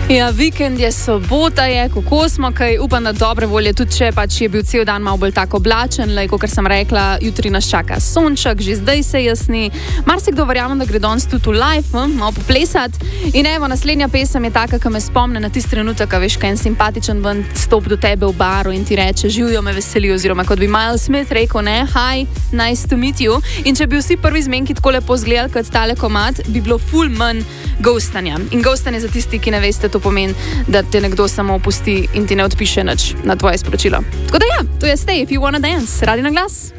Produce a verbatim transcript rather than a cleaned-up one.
Ja, vikend je, sobota je, kako smo, kaj upam, da dobre volje, tudi če pač je bil cel dan malo bolj tako oblačen, lej, kot sem rekla, jutri nas čaka sonček, že zdaj se jasni. Marsikdo verjamem, da gre danes tudi v live, hm, malo poplesati. In evo, naslednja pesem je taka, ki me spomne na tisti trenutek, a veš, kaj en simpatičen ven stop do tebe v baru in ti reče, živijo me veseli, oziroma kot bi Miles Smith rekel, ne, hi, nice to meet you. In če bi vsi prvi zmenki tako lepo zgledali kot tale komad, bi bilo ful manj ghostanja. In ghostanje za tisti, ki ne veste, to pomeni, da te nekdo samo opusti in ti ne odpiše nič na tvoje sporočilo. Tako da ja, to je Stay If You Wanna Dance, Radi na glas.